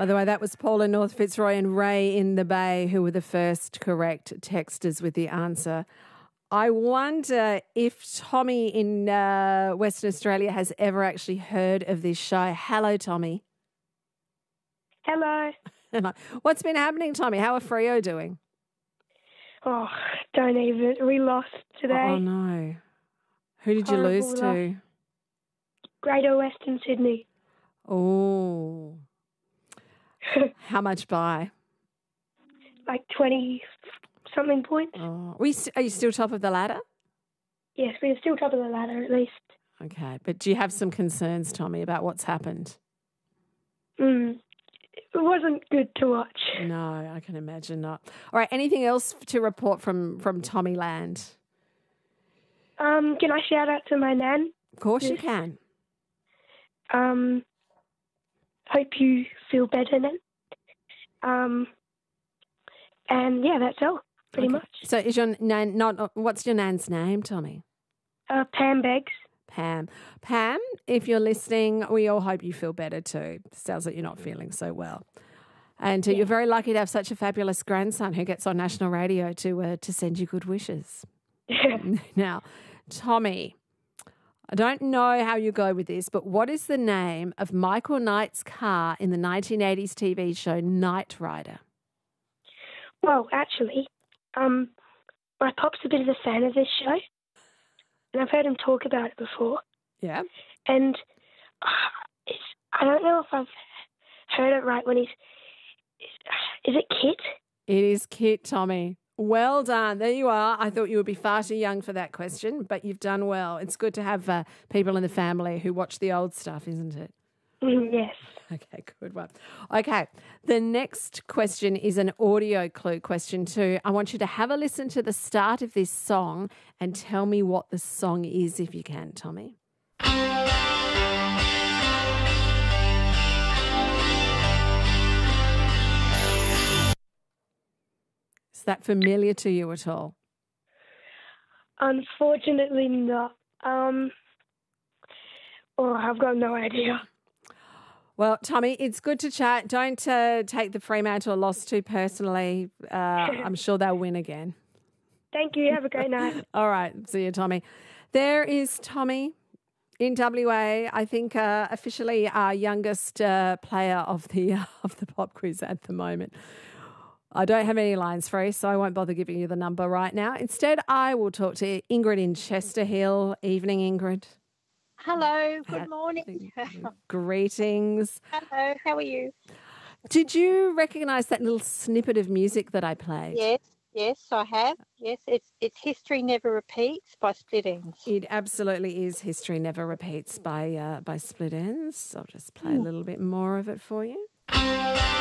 By the way, that was Paul in North Fitzroy and Ray in the Bay who were the first correct texters with the answer. I wonder if Tommy in Western Australia has ever actually heard of this show. Hello, Tommy. Hello. What's been happening, Tommy? How are Freo doing? Oh, don't even. We lost today. Oh, no. Who did you Horrible lose to? loss. Greater Western Sydney. Oh. How much by? Like 20-something points. Oh. Are you still top of the ladder? Yes, we're still top of the ladder at least. Okay. But do you have some concerns, Tommy, about what's happened? It wasn't good to watch. No, I can imagine not. All right. Anything else to report from Tommy Land? Can I shout out to my nan? Of course you can. Hope you feel better, Nan. And yeah, that's all, pretty much. So is your nan what's your nan's name, Tommy? Pam Beggs. Pam. Pam, if you're listening, we all hope you feel better too. Sounds like you're not feeling so well. And you're very lucky to have such a fabulous grandson who gets on national radio to send you good wishes. Now, Tommy, I don't know how you go with this, but what is the name of Michael Knight's car in the 1980s TV show Knight Rider? Well, actually, my pop's a bit of a fan of this show, and I've heard him talk about it before. Yeah. And I don't know if I've heard it right when is it Kit? It is Kit, Tommy. Well done. There you are. I thought you would be far too young for that question, but you've done well. It's good to have people in the family who watch the old stuff, isn't it? Yes. Okay, good one. Okay, the next question is an audio clue question too. I want you to have a listen to the start of this song and tell me what the song is if you can, Tommy. Is that familiar to you at all? Unfortunately not. I've got no idea. Well, Tommy, it's good to chat. Don't take the Fremantle loss too personally. I'm sure they'll win again. Thank you. Have a great night. All right. See you, Tommy. There is Tommy in WA. I think officially our youngest player of the pop quiz at the moment. I don't have any lines free, so I won't bother giving you the number right now. Instead, I will talk to Ingrid in Chester Hill. Evening, Ingrid. Hello, good morning. Greetings. Hello, how are you? Did you recognise that little snippet of music that I played? Yes, I have. Yes, it's History Never Repeats by Split Enz. It absolutely is History Never Repeats by Split Enz. I'll just play a little bit more of it for you.